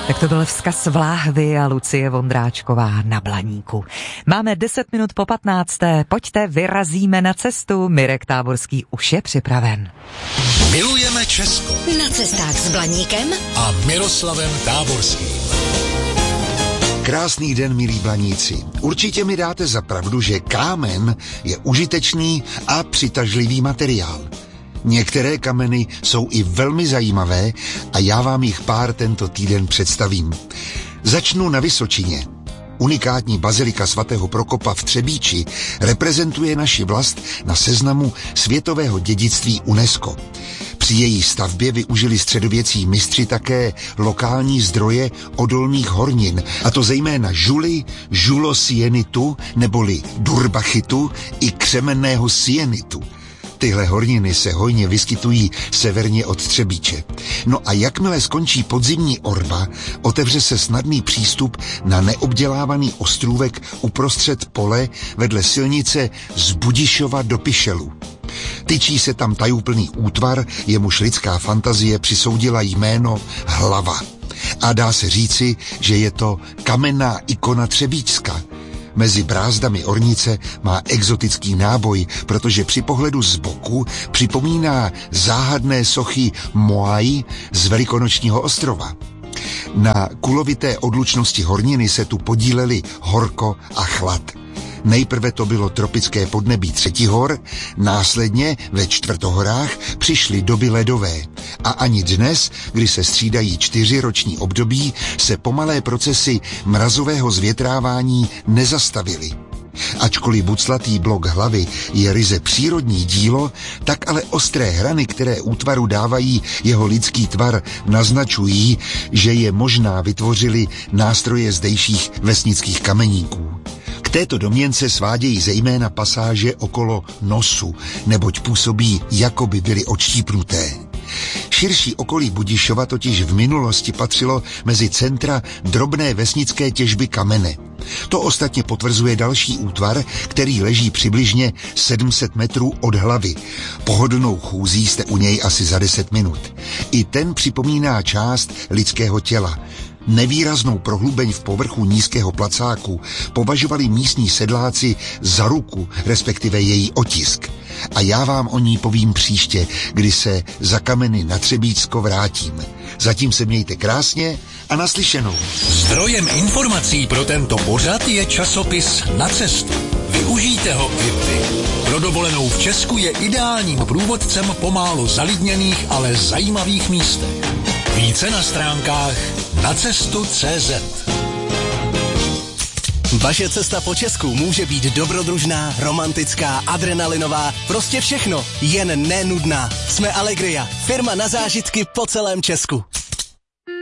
Tak to byl vzkaz Vláhvy a Lucie Vondráčková na Blaníku. Máme 10 minut po 15. Pojďte, vyrazíme na cestu. Mirek Táborský už je připraven. Milujeme Česko. Na cestách s Blaníkem a Miroslavem Táborským. Krásný den, milí Blaníci. Určitě mi dáte za pravdu, že kámen je užitečný a přitažlivý materiál. Některé kameny jsou i velmi zajímavé a já vám jich pár tento týden představím. Začnu na Vysočině. Unikátní bazilika svatého Prokopa v Třebíči reprezentuje naši vlast na seznamu světového dědictví UNESCO. Při její stavbě využili středověcí mistři také lokální zdroje odolných hornin, a to zejména žuly, žulosienitu neboli durbachitu i křemenného sienitu. Tyhle horniny se hojně vyskytují severně od Třebíče. No a jakmile skončí podzimní orba, otevře se snadný přístup na neobdělávaný ostrůvek uprostřed pole vedle silnice z Budišova do Pišelu. Tyčí se tam tajuplný útvar, jemuž lidská fantazie přisoudila jméno Hlava. A dá se říci, že je to kamenná ikona Třebíčska. Mezi brázdami ornice má exotický náboj, protože při pohledu z boku připomíná záhadné sochy Moai z Velikonočního ostrova. Na kulovité odlučnosti horniny se tu podíleli horko a chlad. Nejprve to bylo tropické podnebí Třetihor, následně ve Čtvrtohorách přišly doby ledové. A ani dnes, kdy se střídají 4 roční období, se pomalé procesy mrazového zvětrávání nezastavily. Ačkoliv buclatý blok hlavy je ryze přírodní dílo, tak ale ostré hrany, které útvaru dávají jeho lidský tvar, naznačují, že je možná vytvořili nástroje zdejších vesnických kameníků. K této domněnce svádějí zejména pasáže okolo nosu, neboť působí, jako by byly odštípnuté. Širší okolí Budišova totiž v minulosti patřilo mezi centra drobné vesnické těžby kamene. To ostatně potvrzuje další útvar, který leží přibližně 700 metrů od hlavy. Pohodlnou chůzí jste u něj asi za 10 minut. I ten připomíná část lidského těla. Nevýraznou prohlubeň v povrchu nízkého placáku považovali místní sedláci za ruku, respektive její otisk. A já vám o ní povím příště, kdy se za kameny na Třebíčsko vrátím. Zatím se mějte krásně a naslyšenou. Zdrojem informací pro tento pořad je časopis Na cestu. Využijte ho i vy. Pro dovolenou v Česku je ideálním průvodcem po málo zalidněných, ale zajímavých místech. Více na stránkách nacestu.cz. Vaše cesta po Česku může být dobrodružná, romantická, adrenalinová, prostě všechno, jen nenudná. Jsme Allegria, firma na zážitky po celém Česku.